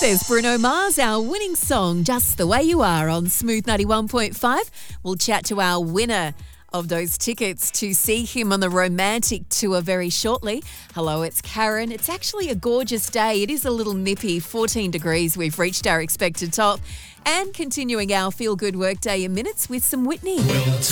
There's Bruno Mars, our winning song, Just the Way You Are on Smooth 91.5. We'll chat to our winner of those tickets to see him on the Romantic Tour very shortly. Hello, it's Karen. It's actually a gorgeous day. It is a little nippy, 14 degrees. We've reached our expected top. And continuing our feel-good workday in minutes with some Whitney. We'll